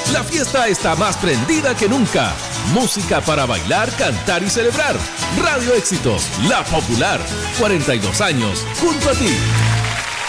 La fiesta está más prendida que nunca. Música para bailar, cantar y celebrar. Radio Éxitos, la popular. 42 años, junto a ti.